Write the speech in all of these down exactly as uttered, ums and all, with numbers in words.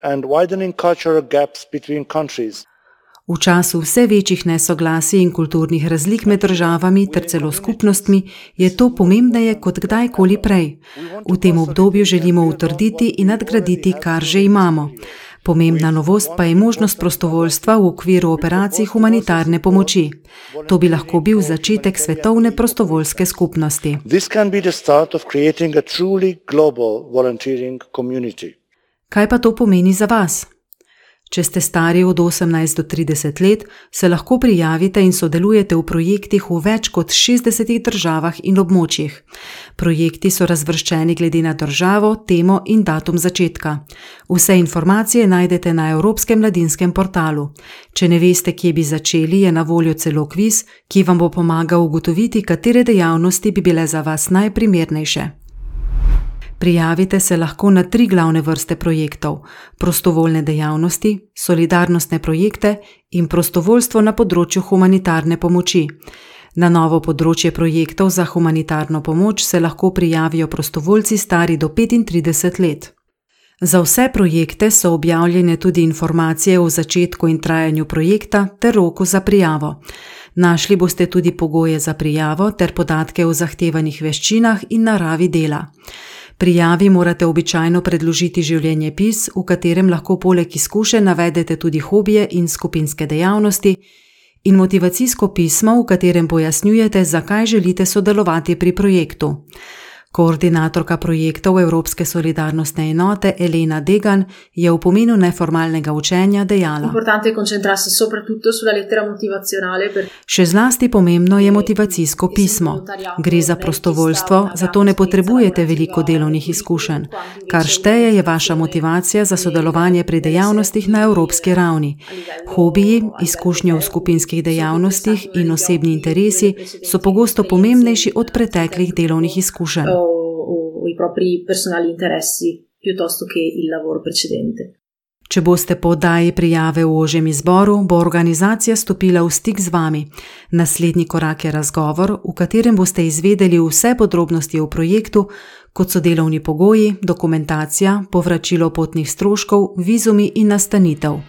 and widening cultural gaps between countries. V času vse večjih nesoglasij in kulturnih razlik med državami ter celo skupnostmi je to pomembneje kot kdajkoli prej. V tem obdobju želimo utrditi in nadgraditi, kar že imamo. Pomembna novost pa je možnost prostovoljstva v okviru operacij humanitarne pomoči. To bi lahko bil začetek svetovne prostovoljske skupnosti. This can be the start of creating a truly global volunteering community. Kaj pa to pomeni za vas? Če ste stari od osemnajst do trideset let, se lahko prijavite in sodelujete v projektih v več kot šestdesetih državah in območjih. Projekti so razvrščeni glede na državo, temo in datum začetka. Vse informacije najdete na Evropskem mladinskem portalu. Če ne veste, kje bi začeli, je na voljo celo kviz, ki vam bo pomagal ugotoviti, katere dejavnosti bi bile za vas najprimernejše. Prijavite se lahko na tri glavne vrste projektov: prostovoljne dejavnosti, solidarnostne projekte in prostovoljstvo na področju humanitarne pomoči. Na novo področje projektov za humanitarno pomoč se lahko prijavijo prostovoljci stari do petintrideset let. Za vse projekte so objavljene tudi informacije o začetku in trajanju projekta ter roku za prijavo. Našli boste tudi pogoje za prijavo ter podatke o zahtevanih veščinah in naravi dela. Prijavi morate običajno predložiti življenjepis, v katerem lahko poleg izkušenj navedete tudi hobije in skupinske dejavnosti, in motivacijsko pismo, v katerem pojasnjujete, zakaj želite sodelovati pri projektu. Koordinatorka projektov Evropske solidarnostne enote Elena Degan je v pomenu neformalnega učenja dejala: Še zlasti pomembno je motivacijsko pismo. Gre za prostovoljstvo, zato ne potrebujete veliko delovnih izkušenj. Kar šteje je vaša motivacija za sodelovanje pri dejavnostih na evropski ravni. Hobiji, izkušnje v skupinskih dejavnostih in osebni interesi so pogosto pomembnejši od preteklih delovnih izkušenj. I propri personali interessi piuttosto che il lavoro precedente. Če boste po oddaji prijave v ožjem izboru, bo organizacija stopila v stik z vami. Naslednji korak je razgovor, v katerem boste izvedeli vse podrobnosti o projektu, kot so delovni pogoji, dokumentacija, povračilo potnih stroškov, vizumi in nastanitev.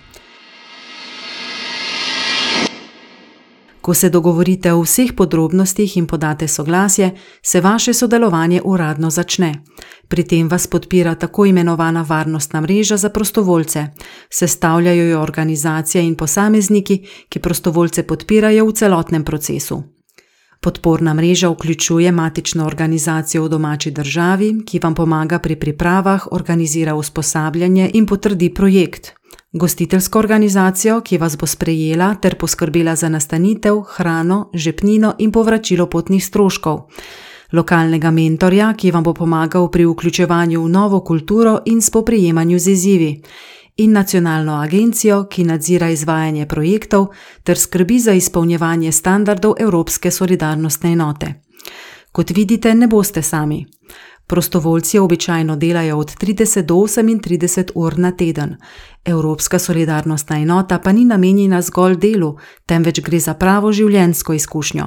Ko se dogovorite o vseh podrobnostih in podate soglasje, se vaše sodelovanje uradno začne. Pri tem vas podpira tako imenovana varnostna mreža za prostovoljce. Sestavljajo jo organizacije in posamezniki, ki prostovoljce podpirajo v celotnem procesu. Podporna mreža vključuje matično organizacijo v domači državi, ki vam pomaga pri pripravah, organizira usposabljanje in potrdi projekt. Gostiteljsko organizacijo, ki vas bo sprejela ter poskrbela za nastanitev, hrano, žepnino in povračilo potnih stroškov. Lokalnega mentorja, ki vam bo pomagal pri vključevanju v novo kulturo in spoprijemanju z izzivi. In nacionalno agencijo, ki nadzira izvajanje projektov ter skrbi za izpolnjevanje standardov Evropske solidarnostne enote. Kot vidite, ne boste sami. Prostovoljci običajno delajo od trideset do osemintrideset ur na teden. Evropska solidarnostna enota pa ni namenjena zgolj delu, temveč gre za pravo življenjsko izkušnjo.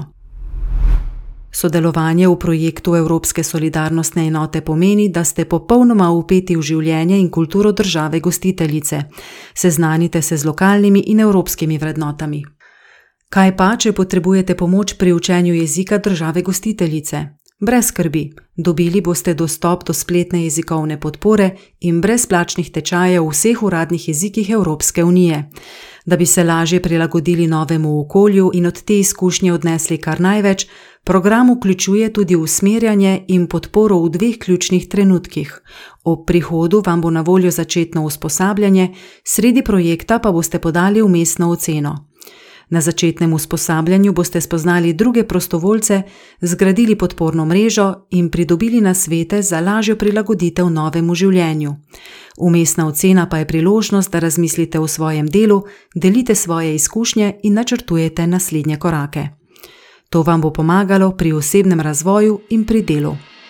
Sodelovanje v projektu Evropske solidarnostne enote pomeni, da ste popolnoma vpeti v življenje in kulturo države gostiteljice. Seznanite se z lokalnimi in evropskimi vrednotami. Kaj pa, če potrebujete pomoč pri učenju jezika države gostiteljice? Brez skrbi, dobili boste dostop do spletne jezikovne podpore in brezplačnih tečajev v vseh uradnih jezikih Evropske unije. Da bi se lažje prilagodili novemu okolju in od te izkušnje odnesli kar največ, program vključuje tudi usmerjanje in podporo v dveh ključnih trenutkih. Ob prihodu vam bo na voljo začetno usposabljanje, sredi projekta pa boste podali vmesno oceno. Na začetnem usposabljanju boste spoznali druge prostovoljce, zgradili podporno mrežo in pridobili nasvete za lažjo prilagoditev novemu življenju. Vmesna ocena pa je priložnost, da razmislite o svojem delu, delite svoje izkušnje in načrtujete naslednje korake. To vam bo pomagalo pri osebnem razvoju in pri delu.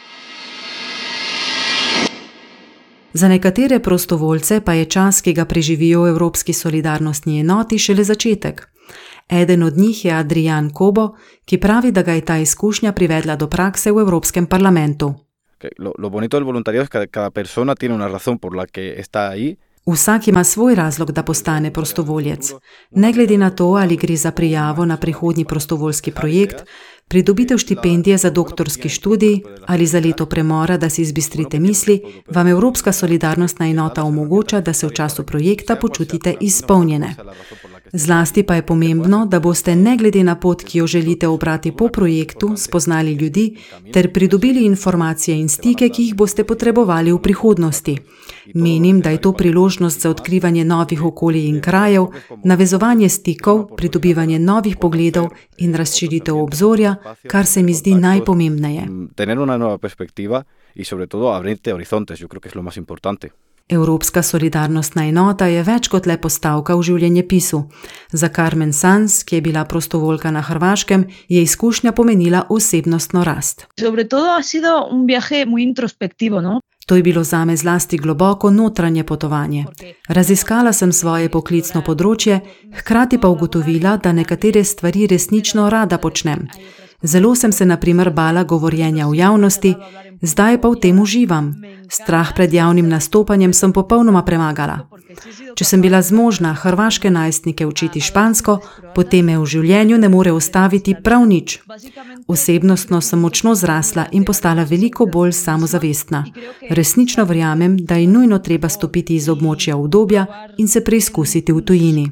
Za nekatere prostovoljce pa je čas, ki ga preživijo v Evropski solidarnostni enoti, šele začetek. Eden od njih je Adrian Kobo, ki pravi, da ga je ta izkušnja privedla do prakse v Evropskem parlamentu. Lo, lo bonito del voluntariado es que cada persona tiene una razón por la que está ahí. Vsak ima svoj razlog, da postane prostovoljec. Ne glede na to, ali gre za prijavo na prihodnji prostovoljski projekt, pridobitev štipendije za doktorski študij ali za leto premora, da si izbistrite misli, vam Evropska solidarnostna enota omogoča, da se v času projekta počutite izpolnjene. Zlasti pa je pomembno, da boste ne glede na pot, ki jo želite obrati po projektu, spoznali ljudi ter pridobili informacije in stike, ki jih boste potrebovali v prihodnosti. Menim, da je to priložnost za odkrivanje novih okolij in krajev, navezovanje stikov, pridobivanje novih pogledov in razširitev obzorja, kar se mi zdi najpomembneje. Tener una nueva perspectiva y sobre todo abrirte horizontes, yo creo que es lo más importante. Evropska solidarnostna enota je več kot le postavka v življenjepisu. Za Carmen Sanz, ki je bila prostovoljka na Hrvaškem, je izkušnja pomenila osebnostno rast. Sobre todo ha sido un viaje muy introspectivo, ¿no? To je bilo zame zlasti globoko notranje potovanje. Raziskala sem svoje poklicno področje, hkrati pa ugotovila, da nekatere stvari resnično rada počnem. Zelo sem se na primer bala govorjenja v javnosti, zdaj pa v tem uživam. Strah pred javnim nastopanjem sem popolnoma premagala. Če sem bila zmožna hrvaške najstnike učiti špansko, potem me v življenju ne more ustaviti prav nič. Osebnostno sem močno zrasla in postala veliko bolj samozavestna. Resnično verjamem, da je nujno treba stopiti iz območja udobja in se preizkusiti v tujini.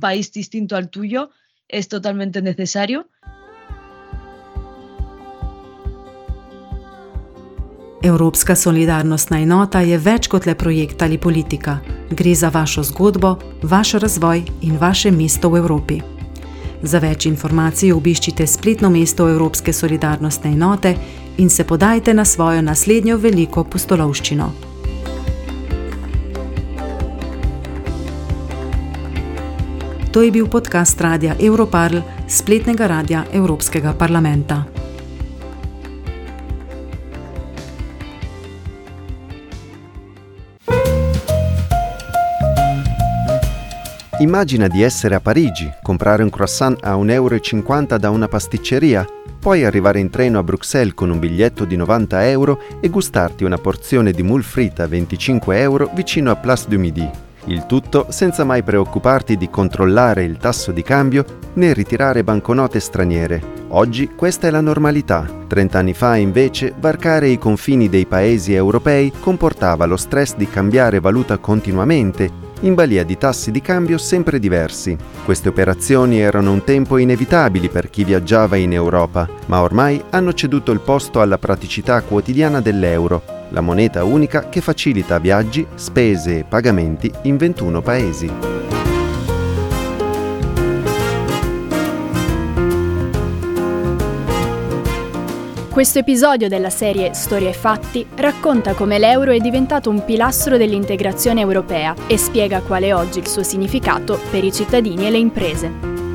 Evropska solidarnostna enota je več kot le projekt ali politika. Gre za vašo zgodbo, vaš razvoj in vaše mesto v Evropi. Za več informacij obiščite spletno mesto Evropske solidarnostne enote in se podajte na svojo naslednjo veliko pustolovščino. To je bil podcast radia Europarl, spletnega radia Evropskega parlamenta. Immagina di essere a Parigi, comprare un croissant a un euro e cinquanta da una pasticceria, poi arrivare in treno a Bruxelles con un biglietto di novanta euro e gustarti una porzione di moule frite a venticinque euro vicino a Place du Midi. Il tutto senza mai preoccuparti di controllare il tasso di cambio né ritirare banconote straniere. Oggi questa è la normalità. Trent'anni fa, invece, varcare i confini dei paesi europei comportava lo stress di cambiare valuta continuamente, in balia di tassi di cambio sempre diversi. Queste operazioni erano un tempo inevitabili per chi viaggiava in Europa, ma ormai hanno ceduto il posto alla praticità quotidiana dell'euro, la moneta unica che facilita viaggi, spese e pagamenti in ventuno paesi. Questo episodio della serie Storia e Fatti racconta come l'euro è diventato un pilastro dell'integrazione europea e spiega qual è oggi il suo significato per i cittadini e le imprese.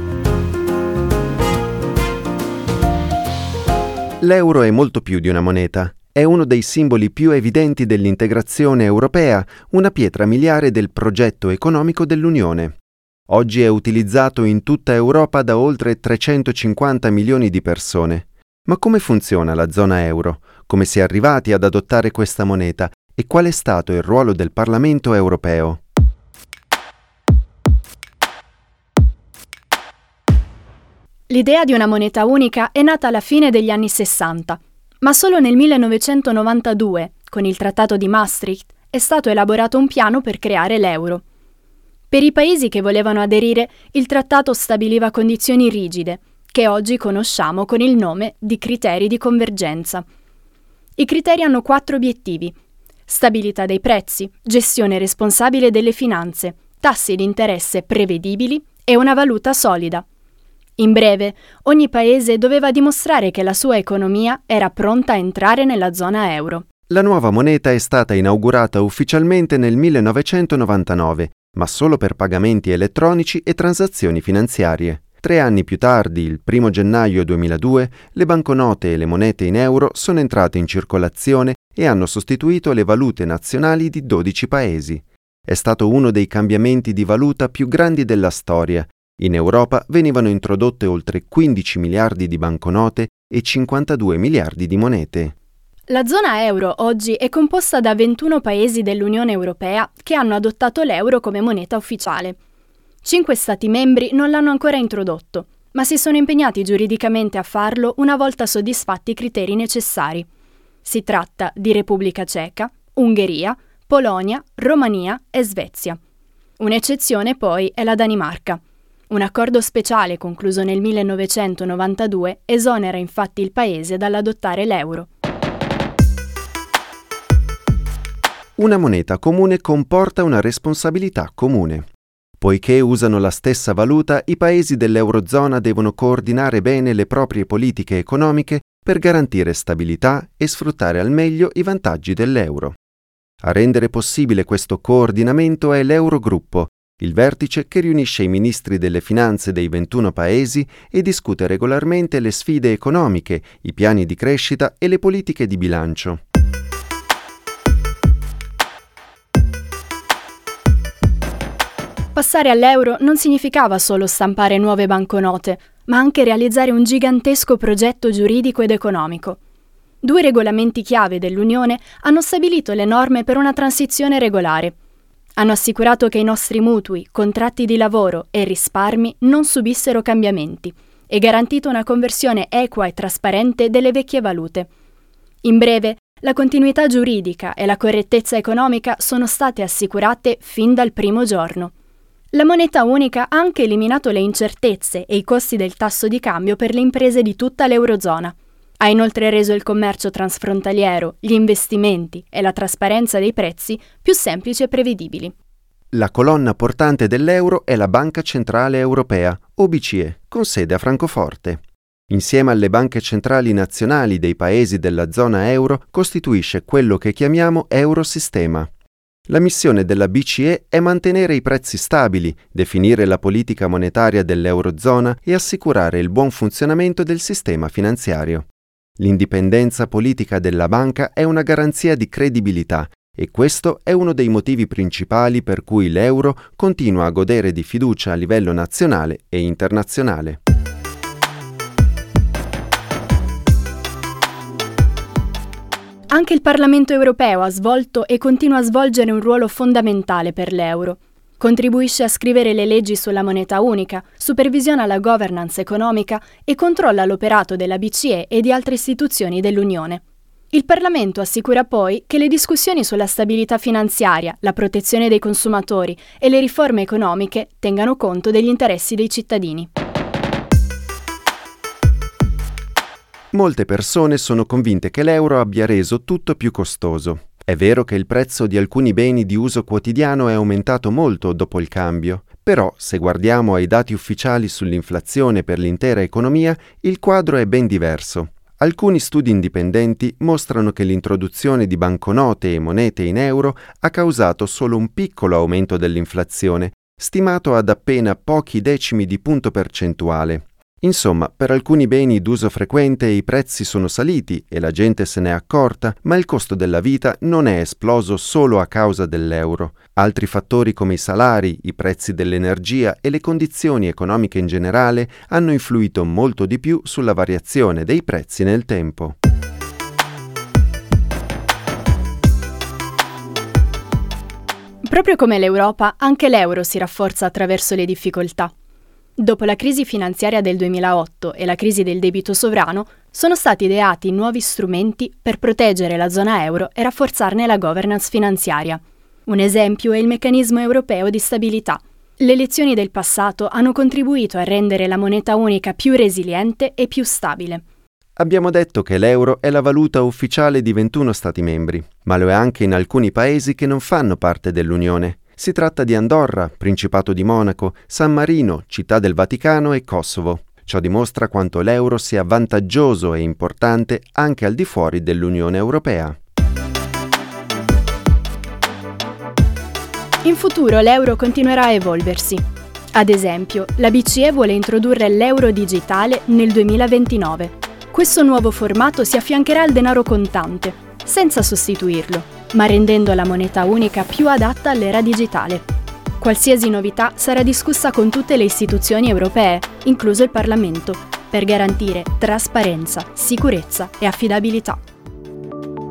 L'euro è molto più di una moneta. È uno dei simboli più evidenti dell'integrazione europea, una pietra miliare del progetto economico dell'Unione. Oggi è utilizzato in tutta Europa da oltre trecentocinquanta milioni di persone. Ma come funziona la zona euro? Come si è arrivati ad adottare questa moneta? E qual è stato il ruolo del Parlamento europeo? L'idea di una moneta unica è nata alla fine degli anni sessanta, ma solo nel millenovecentonovantadue, con il Trattato di Maastricht, è stato elaborato un piano per creare l'euro. Per i paesi che volevano aderire, il trattato stabiliva condizioni rigide, che oggi conosciamo con il nome di criteri di convergenza. I criteri hanno quattro obiettivi: stabilità dei prezzi, gestione responsabile delle finanze, tassi di interesse prevedibili e una valuta solida. In breve, ogni paese doveva dimostrare che la sua economia era pronta a entrare nella zona euro. La nuova moneta è stata inaugurata ufficialmente nel millenovecentonovantanove, ma solo per pagamenti elettronici e transazioni finanziarie. Tre anni più tardi, il primo gennaio duemiladue, le banconote e le monete in euro sono entrate in circolazione e hanno sostituito le valute nazionali di dodici paesi. È stato uno dei cambiamenti di valuta più grandi della storia. In Europa venivano introdotte oltre quindici miliardi di banconote e cinquantadue miliardi di monete. La zona euro oggi è composta da ventuno paesi dell'Unione Europea che hanno adottato l'euro come moneta ufficiale. Cinque Stati membri non l'hanno ancora introdotto, ma si sono impegnati giuridicamente a farlo una volta soddisfatti i criteri necessari. Si tratta di Repubblica Ceca, Ungheria, Polonia, Romania e Svezia. Un'eccezione poi è la Danimarca. Un accordo speciale concluso nel millenovecentonovantadue esonera infatti il paese dall'adottare l'euro. Una moneta comune comporta una responsabilità comune. Poiché usano la stessa valuta, i paesi dell'Eurozona devono coordinare bene le proprie politiche economiche per garantire stabilità e sfruttare al meglio i vantaggi dell'euro. A rendere possibile questo coordinamento è l'Eurogruppo, il vertice che riunisce i ministri delle finanze dei ventuno paesi e discute regolarmente le sfide economiche, i piani di crescita e le politiche di bilancio. Passare all'euro non significava solo stampare nuove banconote, ma anche realizzare un gigantesco progetto giuridico ed economico. Due regolamenti chiave dell'Unione hanno stabilito le norme per una transizione regolare. Hanno assicurato che i nostri mutui, contratti di lavoro e risparmi non subissero cambiamenti e garantito una conversione equa e trasparente delle vecchie valute. In breve, la continuità giuridica e la correttezza economica sono state assicurate fin dal primo giorno. La moneta unica ha anche eliminato le incertezze e i costi del tasso di cambio per le imprese di tutta l'Eurozona. Ha inoltre reso il commercio transfrontaliero, gli investimenti e la trasparenza dei prezzi più semplici e prevedibili. La colonna portante dell'euro è la Banca Centrale Europea, o B C E, con sede a Francoforte. Insieme alle banche centrali nazionali dei paesi della zona euro, costituisce quello che chiamiamo Eurosistema. La missione della B C E è mantenere i prezzi stabili, definire la politica monetaria dell'Eurozona e assicurare il buon funzionamento del sistema finanziario. L'indipendenza politica della banca è una garanzia di credibilità e questo è uno dei motivi principali per cui l'euro continua a godere di fiducia a livello nazionale e internazionale. Anche il Parlamento europeo ha svolto e continua a svolgere un ruolo fondamentale per l'euro. Contribuisce a scrivere le leggi sulla moneta unica, supervisiona la governance economica e controlla l'operato della B C E e di altre istituzioni dell'Unione. Il Parlamento assicura poi che le discussioni sulla stabilità finanziaria, la protezione dei consumatori e le riforme economiche tengano conto degli interessi dei cittadini. Molte persone sono convinte che l'euro abbia reso tutto più costoso. È vero che il prezzo di alcuni beni di uso quotidiano è aumentato molto dopo il cambio, però se guardiamo ai dati ufficiali sull'inflazione per l'intera economia, il quadro è ben diverso. Alcuni studi indipendenti mostrano che l'introduzione di banconote e monete in euro ha causato solo un piccolo aumento dell'inflazione, stimato ad appena pochi decimi di punto percentuale. Insomma, per alcuni beni d'uso frequente i prezzi sono saliti e la gente se n'è accorta, ma il costo della vita non è esploso solo a causa dell'euro. Altri fattori come i salari, i prezzi dell'energia e le condizioni economiche in generale hanno influito molto di più sulla variazione dei prezzi nel tempo. Proprio come l'Europa, anche l'euro si rafforza attraverso le difficoltà. Dopo la crisi finanziaria del duemilaotto e la crisi del debito sovrano, sono stati ideati nuovi strumenti per proteggere la zona euro e rafforzarne la governance finanziaria. Un esempio è il meccanismo europeo di stabilità. Le lezioni del passato hanno contribuito a rendere la moneta unica più resiliente e più stabile. Abbiamo detto che l'euro è la valuta ufficiale di ventuno Stati membri, ma lo è anche in alcuni paesi che non fanno parte dell'Unione. Si tratta di Andorra, Principato di Monaco, San Marino, Città del Vaticano e Kosovo. Ciò dimostra quanto l'euro sia vantaggioso e importante anche al di fuori dell'Unione Europea. In futuro l'euro continuerà a evolversi. Ad esempio, la B C E vuole introdurre l'euro digitale nel duemilaventinove. Questo nuovo formato si affiancherà al denaro contante, senza sostituirlo, ma rendendo la moneta unica più adatta all'era digitale. Qualsiasi novità sarà discussa con tutte le istituzioni europee, incluso il Parlamento, per garantire trasparenza, sicurezza e affidabilità.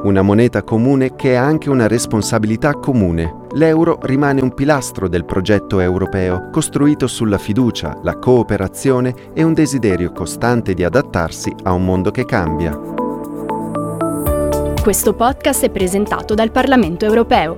una moneta comune che ha anche una responsabilità comune. L'euro rimane un pilastro del progetto europeo, costruito sulla fiducia, la cooperazione e un desiderio costante di adattarsi a un mondo che cambia. Questo podcast è presentato dal Parlamento europeo.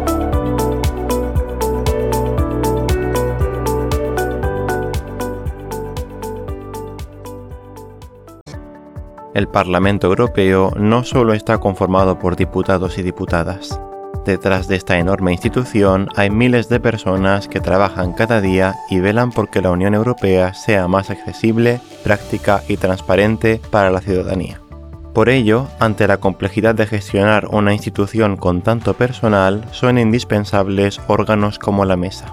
El Parlamento Europeo no solo está conformado por diputados y diputadas. Detrás de esta enorme institución hay miles de personas que trabajan cada día y velan por que la Unión Europea sea más accesible, práctica y transparente para la ciudadanía. Por ello, ante la complejidad de gestionar una institución con tanto personal, son indispensables órganos como la Mesa.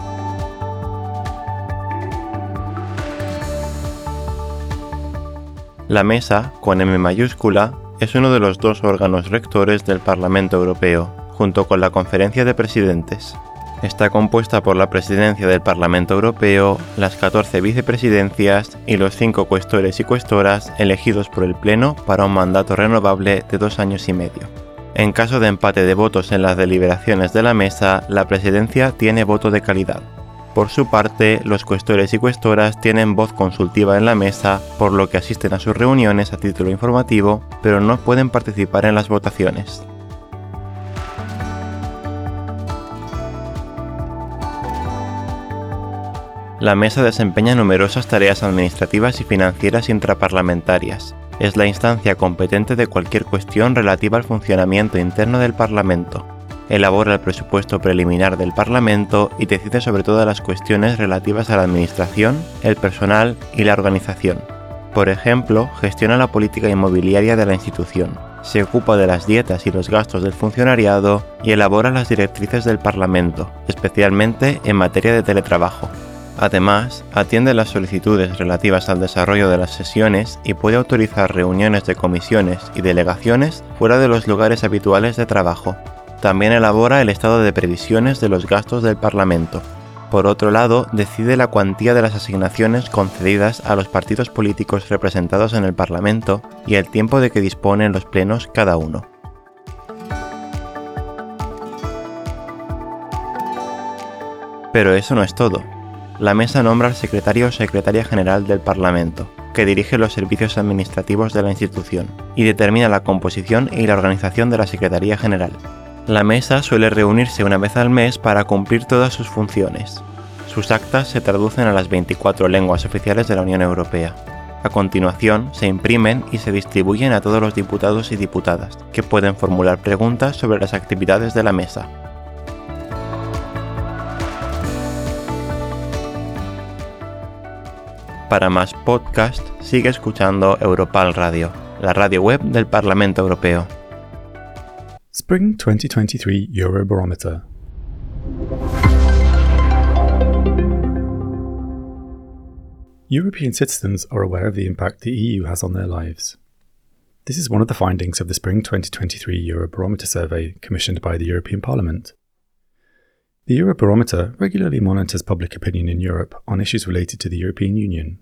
La Mesa, con M mayúscula, es uno de los dos órganos rectores del Parlamento Europeo, junto con la Conferencia de Presidentes. Está compuesta por la Presidencia del Parlamento Europeo, las catorce vicepresidencias y los cinco cuestores y cuestoras elegidos por el Pleno para un mandato renovable de dos años y medio. En caso de empate de votos en las deliberaciones de la Mesa, la Presidencia tiene voto de calidad. Por su parte, los cuestores y cuestoras tienen voz consultiva en la Mesa, por lo que asisten a sus reuniones a título informativo, pero no pueden participar en las votaciones. La Mesa desempeña numerosas tareas administrativas y financieras intraparlamentarias. Es la instancia competente de cualquier cuestión relativa al funcionamiento interno del Parlamento. Elabora el presupuesto preliminar del Parlamento y decide sobre todas las cuestiones relativas a la administración, el personal y la organización. Por ejemplo, gestiona la política inmobiliaria de la institución, se ocupa de las dietas y los gastos del funcionariado y elabora las directrices del Parlamento, especialmente en materia de teletrabajo. Además, atiende las solicitudes relativas al desarrollo de las sesiones y puede autorizar reuniones de comisiones y delegaciones fuera de los lugares habituales de trabajo. También elabora el estado de previsiones de los gastos del Parlamento. Por otro lado, decide la cuantía de las asignaciones concedidas a los partidos políticos representados en el Parlamento y el tiempo de que disponen los plenos cada uno. Pero eso no es todo. La Mesa nombra al secretario o secretaria general del Parlamento, que dirige los servicios administrativos de la institución, y determina la composición y la organización de la Secretaría General. La Mesa suele reunirse una vez al mes para cumplir todas sus funciones. Sus actas se traducen a las veinticuatro lenguas oficiales de la Unión Europea. A continuación, se imprimen y se distribuyen a todos los diputados y diputadas, que pueden formular preguntas sobre las actividades de la Mesa. Para más podcast, sigue escuchando Europal Radio, la radio web del Parlamento Europeo. Spring twenty twenty-three Eurobarometer. European citizens are aware of the impact the E U has on their lives. This is one of the findings of the Spring twenty twenty-three Eurobarometer survey commissioned by the European Parliament. The Eurobarometer regularly monitors public opinion in Europe on issues related to the European Union.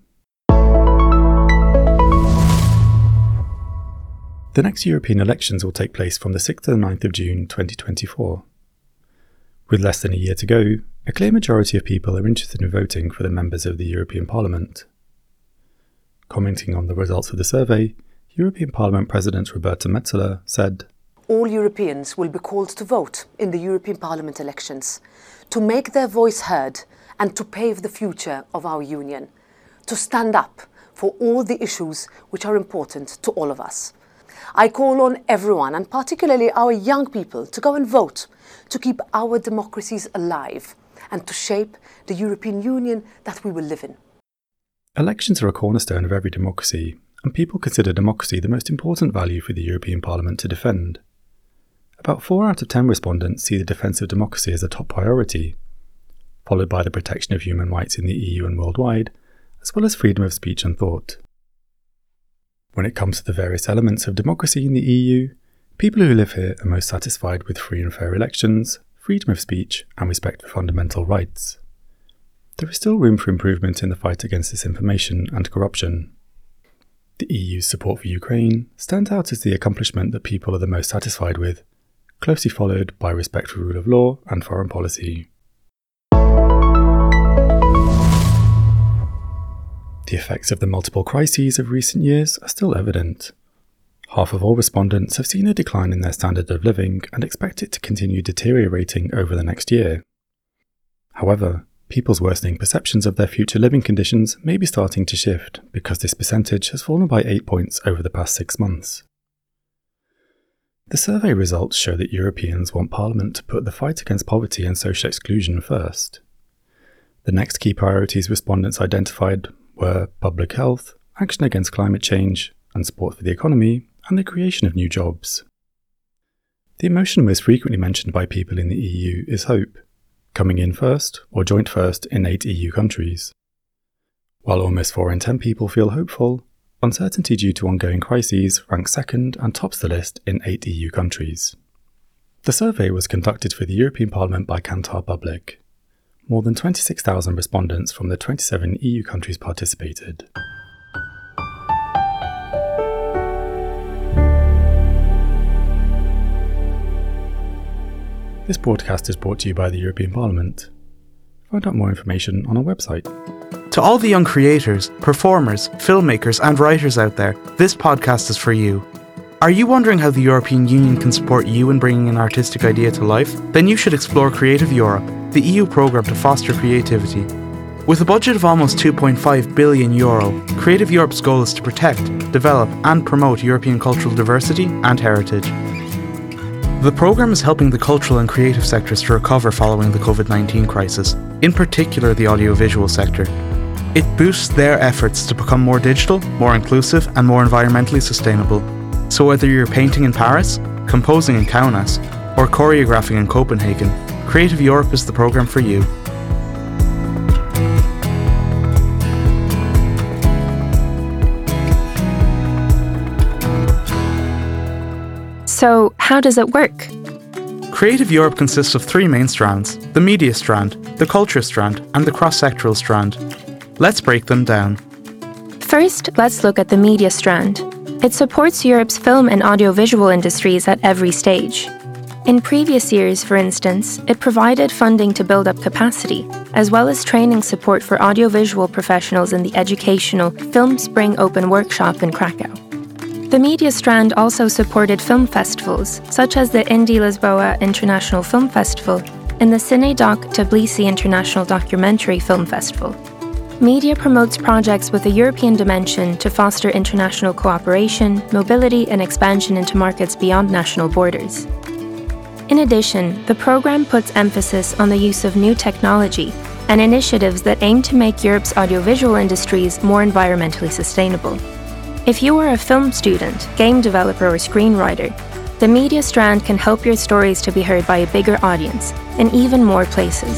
The next European elections will take place from the sixth to the ninth of June twenty twenty-four. With less than a year to go, a clear majority of people are interested in voting for the members of the European Parliament. Commenting on the results of the survey, European Parliament President Roberta Metsola said, "All Europeans will be called to vote in the European Parliament elections, to make their voice heard and to pave the future of our Union, to stand up for all the issues which are important to all of us. I call on everyone, and particularly our young people, to go and vote, to keep our democracies alive and to shape the European Union that we will live in." Elections are a cornerstone of every democracy, and people consider democracy the most important value for the European Parliament to defend. About four out of ten respondents see the defence of democracy as a top priority, followed by the protection of human rights in the E U and worldwide, as well as freedom of speech and thought. When it comes to the various elements of democracy in the E U, people who live here are most satisfied with free and fair elections, freedom of speech, and respect for fundamental rights. There is still room for improvement in the fight against disinformation and corruption. The E U's support for Ukraine stands out as the accomplishment that people are the most satisfied with, closely followed by respect for rule of law and foreign policy. The effects of the multiple crises of recent years are still evident. Half of all respondents have seen a decline in their standard of living and expect it to continue deteriorating over the next year. However, people's worsening perceptions of their future living conditions may be starting to shift because this percentage has fallen by eight points over the past six months. The survey results show that Europeans want Parliament to put the fight against poverty and social exclusion first. The next key priorities respondents identified were public health, action against climate change, and support for the economy, and the creation of new jobs. The emotion most frequently mentioned by people in the E U is hope, coming in first or joint first in eight E U countries. While almost four in ten people feel hopeful, uncertainty due to ongoing crises ranks second and tops the list in eight E U countries. The survey was conducted for the European Parliament by Kantar Public. More than twenty-six thousand respondents from the twenty-seven E U countries participated. This broadcast is brought to you by the European Parliament. Find out more information on our website. To all the young creators, performers, filmmakers and writers out there, this podcast is for you. Are you wondering how the European Union can support you in bringing an artistic idea to life? Then you should explore Creative Europe, the E U programme to foster creativity. With a budget of almost two point five billion euro, Creative Europe's goal is to protect, develop and promote European cultural diversity and heritage. The programme is helping the cultural and creative sectors to recover following the covid nineteen crisis, in particular the audiovisual sector. It boosts their efforts to become more digital, more inclusive and more environmentally sustainable. So whether you're painting in Paris, composing in Kaunas, or choreographing in Copenhagen, Creative Europe is the programme for you. So, how does it work? Creative Europe consists of three main strands: the media strand, the culture strand, and the cross-sectoral strand. Let's break them down. First, let's look at the media strand. It supports Europe's film and audiovisual industries at every stage. In previous years, for instance, it provided funding to build up capacity, as well as training support for audiovisual professionals in the educational Film Spring Open Workshop in Krakow. The media strand also supported film festivals, such as the Indie Lisboa International Film Festival and the Cinedoc Tbilisi International Documentary Film Festival. Media promotes projects with a European dimension to foster international cooperation, mobility and expansion into markets beyond national borders. In addition, the programme puts emphasis on the use of new technology and initiatives that aim to make Europe's audiovisual industries more environmentally sustainable. If you are a film student, game developer or screenwriter, the media strand can help your stories to be heard by a bigger audience in even more places.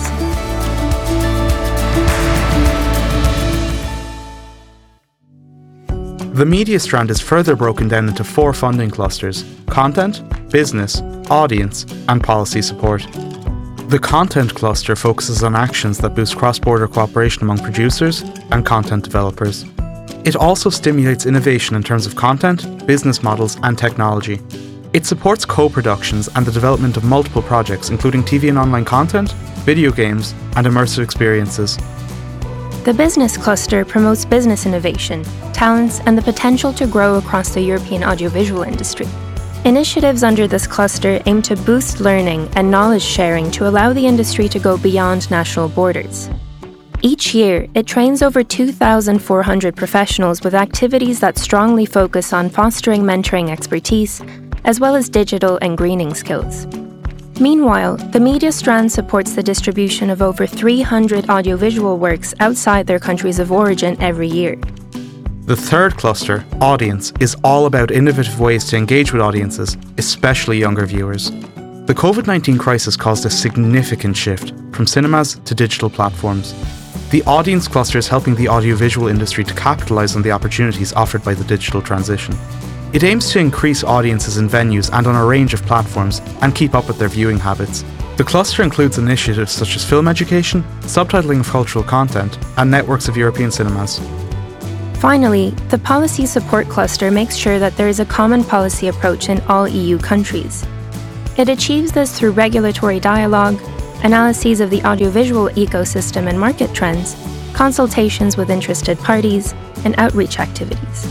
The media strand is further broken down into four funding clusters: content, business, audience, and policy support. The content cluster focuses on actions that boost cross-border cooperation among producers and content developers. It also stimulates innovation in terms of content, business models, and technology. It supports co-productions and the development of multiple projects, including T V and online content, video games, and immersive experiences. The business cluster promotes business innovation, talents, and the potential to grow across the European audiovisual industry. Initiatives under this cluster aim to boost learning and knowledge sharing to allow the industry to go beyond national borders. Each year, it trains over two thousand four hundred professionals with activities that strongly focus on fostering mentoring expertise, as well as digital and greening skills. Meanwhile, the media strand supports the distribution of over three hundred audiovisual works outside their countries of origin every year. The third cluster, audience, is all about innovative ways to engage with audiences, especially younger viewers. The covid nineteen crisis caused a significant shift from cinemas to digital platforms. The audience cluster is helping the audiovisual industry to capitalise on the opportunities offered by the digital transition. It aims to increase audiences in venues and on a range of platforms and keep up with their viewing habits. The cluster includes initiatives such as film education, subtitling of cultural content, and networks of European cinemas. Finally, the Policy Support Cluster makes sure that there is a common policy approach in all E U countries. It achieves this through regulatory dialogue, analyses of the audiovisual ecosystem and market trends, consultations with interested parties, and outreach activities.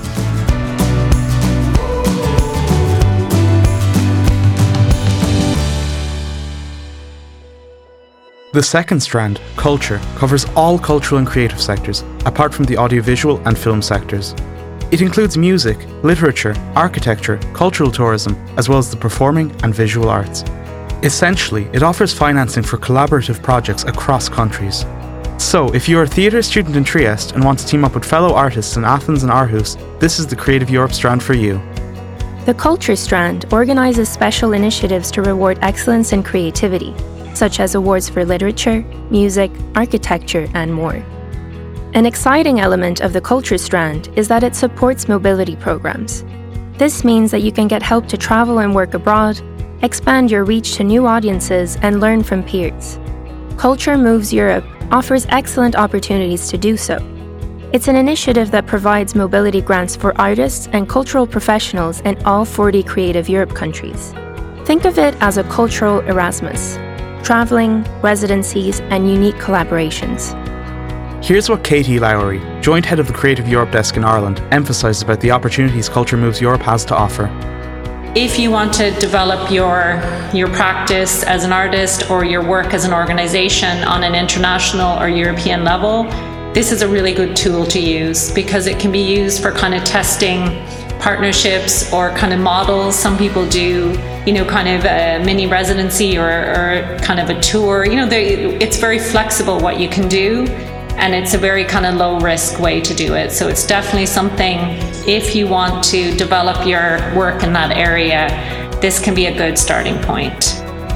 The second strand, culture, covers all cultural and creative sectors, apart from the audiovisual and film sectors. It includes music, literature, architecture, cultural tourism, as well as the performing and visual arts. Essentially, it offers financing for collaborative projects across countries. So, if you're a theatre student in Trieste and want to team up with fellow artists in Athens and Aarhus, this is the Creative Europe strand for you. The Culture Strand organizes special initiatives to reward excellence and creativity, such as awards for literature, music, architecture, and more. An exciting element of the Culture Strand is that it supports mobility programs. This means that you can get help to travel and work abroad, expand your reach to new audiences, and learn from peers. Culture Moves Europe offers excellent opportunities to do so. It's an initiative that provides mobility grants for artists and cultural professionals in all forty Creative Europe countries. Think of it as a cultural Erasmus: traveling, residencies, and unique collaborations. Here's what Katie Lowry, Joint Head of the Creative Europe Desk in Ireland, emphasises about the opportunities Culture Moves Europe has to offer. If you want to develop your, your practice as an artist or your work as an organisation on an international or European level, this is a really good tool to use because it can be used for kind of testing partnerships or kind of models. Some people do, you know, kind of a mini residency or, or kind of a tour. You know, it's very flexible what you can do, and it's a very kind of low risk way to do it. So it's definitely something, if you want to develop your work in that area, this can be a good starting point.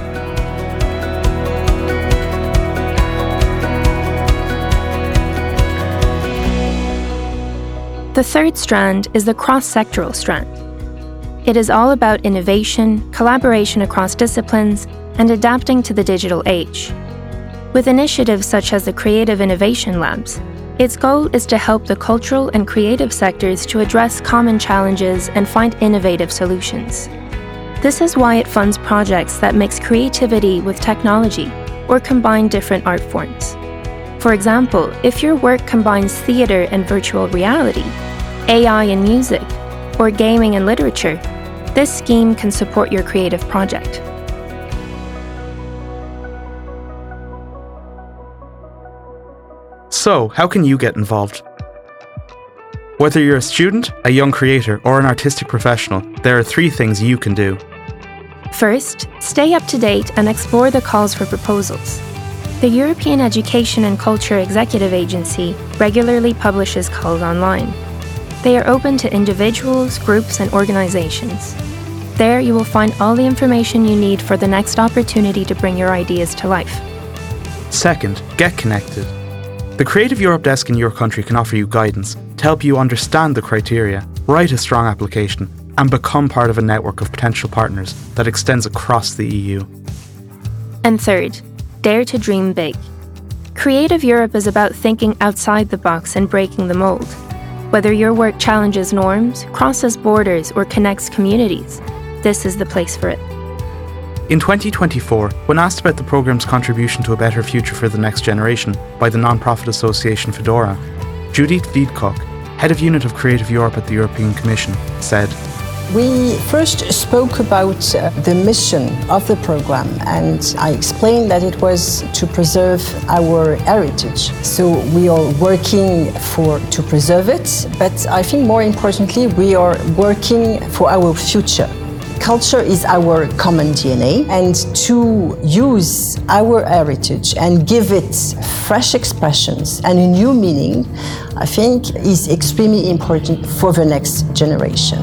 The third strand is the cross-sectoral strand. It is all about innovation, collaboration across disciplines, and adapting to the digital age. With initiatives such as the Creative Innovation Labs, its goal is to help the cultural and creative sectors to address common challenges and find innovative solutions. This is why it funds projects that mix creativity with technology or combine different art forms. For example, if your work combines theatre and virtual reality, A I and music, or gaming and literature, this scheme can support your creative project. So, how can you get involved? Whether you're a student, a young creator, or an artistic professional, there are three things you can do. First, stay up to date and explore the calls for proposals. The European Education and Culture Executive Agency regularly publishes calls online. They are open to individuals, groups, and organizations. There you will find all the information you need for the next opportunity to bring your ideas to life. Second, get connected. The Creative Europe Desk in your country can offer you guidance to help you understand the criteria, write a strong application, and become part of a network of potential partners that extends across the E U. And third, dare to dream big. Creative Europe is about thinking outside the box and breaking the mold. Whether your work challenges norms, crosses borders, or connects communities, this is the place for it. In twenty twenty-four, when asked about the programme's contribution to a better future for the next generation by the non-profit association Fedora, Judith Wiedcock, Head of Unit of Creative Europe at the European Commission, said, We first spoke about uh, the mission of the program, and I explained that it was to preserve our heritage. So we are working for to preserve it, but I think more importantly, we are working for our future. Culture is our common D N A, and to use our heritage and give it fresh expressions and a new meaning, I think is extremely important for the next generation.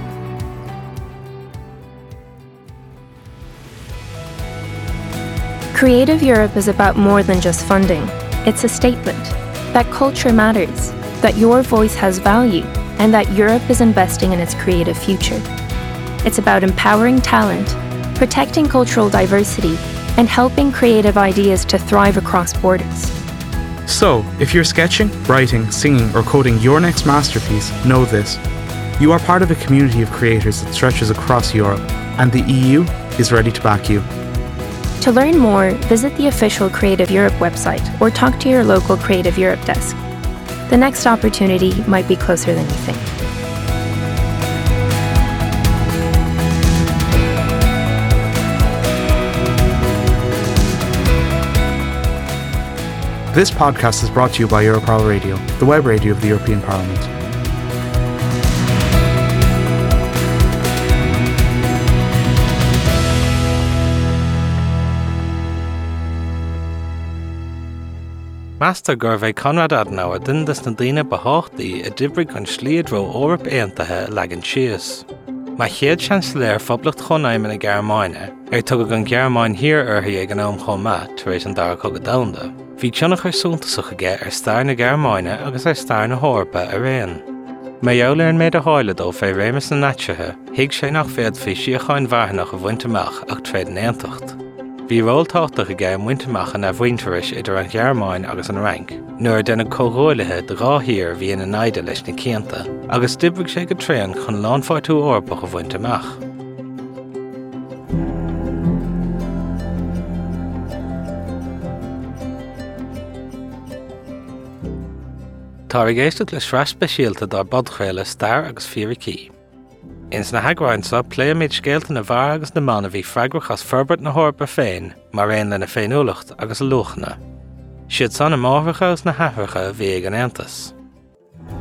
Creative Europe is about more than just funding. It's a statement that culture matters, that your voice has value, and that Europe is investing in its creative future. It's about empowering talent, protecting cultural diversity, and helping creative ideas to thrive across borders. So, if you're sketching, writing, singing, or coding your next masterpiece, know this. You are part of a community of creators that stretches across Europe, and the E U is ready to back you. To learn more, visit the official Creative Europe website or talk to your local Creative Europe desk. The next opportunity might be closer than you think. This podcast is brought to you by Europarl Radio, the web radio of the European Parliament. Meastar gur bheith Conrad Adenauer dundas na daoine ba háchtaí a d'oibrigh an sliadró Eorp Aontaithe leagan síos. Má chéad chancellor phoblacht chónaim na Gearmáine, ar tugad an Gearmáin hir orthaí ag an am chomá tar éis an dara cogad domhanda. Bhí tionach ar súntasach aige ar stair na Gearmáine agus ar stair na Eorpa a réan. Má eolar an méid a háile dó fé rémas na naitrithe, hiag sé nach féad fé siocháin bharnach a bhainteach ach tréad an Aontacht. Bhí róiltáchtach aige muinteach an a bhainteris idir an Gearmáin agus an rank, nuair denna cóghóilethe de ráthír bhí ina naide leis na cianta, agus d'oibrigh sé go tréan chun lánfáirtú Eorpach a bhainteach. Tá ag éisteach le sreas speisialta dar bodchéile stair agus fioricí. Ins na haagráinsa pléimiid scéalta na bhar agus na man a bhí freigrach as ferbert na Eorpa féin, mar réon le na féinúlacht agus a luachna. Siad san na máthracha agus na hathracha a bhí ag an Aontas.